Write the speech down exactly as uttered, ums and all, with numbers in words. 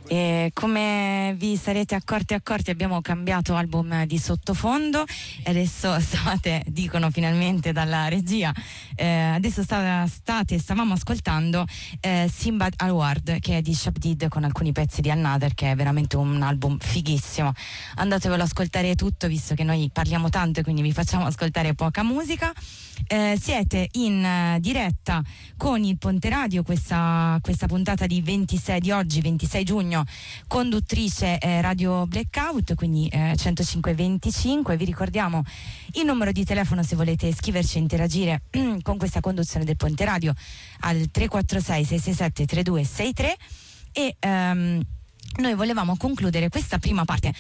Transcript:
E come vi sarete accorti e accorti abbiamo cambiato album di sottofondo e adesso state, dicono finalmente dalla regia, eh, adesso sta, state, stavamo ascoltando eh, Simbad Award, che è di Shabdid con alcuni pezzi di Another, che è veramente un album fighissimo. Andatevelo ad ascoltare tutto, visto che noi parliamo tanto e quindi vi facciamo ascoltare poca musica. Eh, siete in uh, diretta con il Ponte Radio, questa, questa puntata di ventisei di oggi, ventisei giugno, conduttrice eh, Radio Blackout, quindi eh, centocinque venticinque. Vi ricordiamo il numero di telefono se volete scriverci e interagire con questa conduzione del Ponte Radio al tre quattro sei sei sei sette tre due sei tre. E um, noi volevamo concludere questa prima parte